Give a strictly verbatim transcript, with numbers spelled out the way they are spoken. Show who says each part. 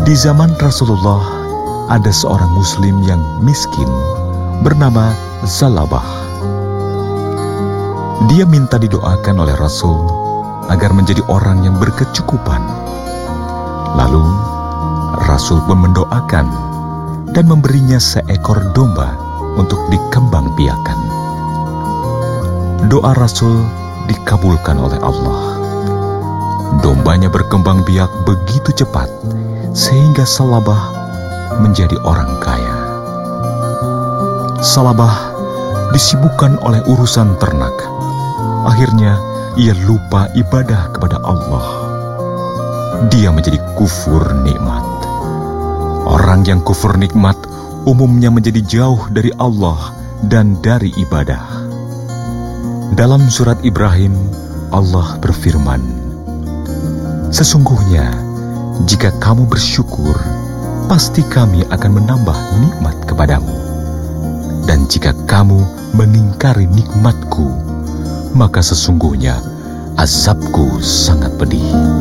Speaker 1: Di zaman Rasulullah, ada seorang muslim yang miskin bernama Salabah. Dia minta didoakan oleh Rasul agar menjadi orang yang berkecukupan. Lalu, Rasul pun mendoakan dan memberinya seekor domba untuk dikembangbiakan. Doa Rasul dikabulkan oleh Allah. Dombanya berkembang biak begitu cepat sehingga Salabah menjadi orang kaya. Salabah disibukkan oleh urusan ternak. Akhirnya ia lupa ibadah kepada Allah. Dia menjadi kufur nikmat. Orang yang kufur nikmat umumnya menjadi jauh dari Allah dan dari ibadah. Dalam surat Ibrahim, Allah berfirman, "Sesungguhnya, jika kamu bersyukur, pasti kami akan menambah nikmat kepadamu. Dan jika kamu mengingkari nikmatku, maka sesungguhnya azabku sangat pedih."